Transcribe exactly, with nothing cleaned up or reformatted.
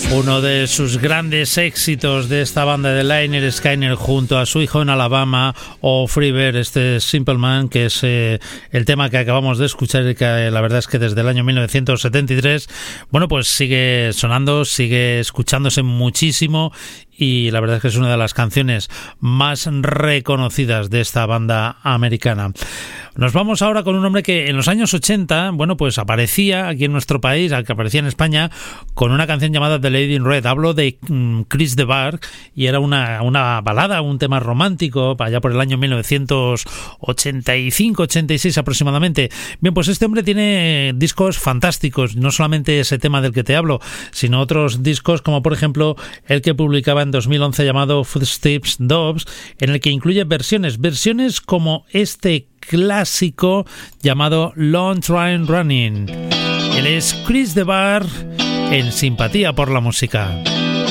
Uno de sus grandes éxitos de esta banda de Lynyrd Skynyrd junto a su hijo en Alabama o Freebird, este Simple Man, que es eh, el tema que acabamos de escuchar y que eh, la verdad es que desde el año mil novecientos setenta y tres, bueno, pues sigue sonando, sigue escuchándose muchísimo y la verdad es que es una de las canciones más reconocidas de esta banda americana. Nos vamos ahora con un hombre que en los años ochenta, bueno, pues aparecía aquí en nuestro país, al que aparecía en España, con una canción llamada The Lady in Red. Hablo de um, Chris de Burgh y era una, una balada, un tema romántico, allá por el año mil novecientos ochenta y cinco ochenta y seis aproximadamente. Bien, pues este hombre tiene discos fantásticos, no solamente ese tema del que te hablo, sino otros discos como por ejemplo el que publicaba en dos mil once llamado Footsteps Doves, en el que incluye versiones, versiones como este clásico llamado Long Train Running. Él es Chris de Burgh en Simpatía por la Música.